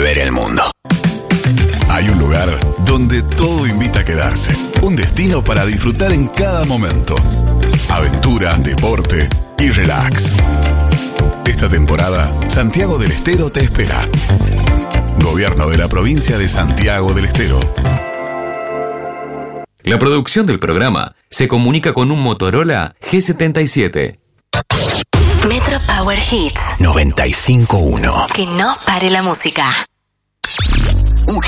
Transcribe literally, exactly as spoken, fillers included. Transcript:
ver el mundo. Hay un lugar donde todo invita a quedarse. Un destino para disfrutar en cada momento. Aventura, deporte y relax. Esta temporada, Santiago del Estero te espera. Gobierno de la provincia de Santiago del Estero. La producción del programa se comunica con un Motorola G setenta y siete. Metro Power Hits noventa y cinco punto uno. Que no pare la música.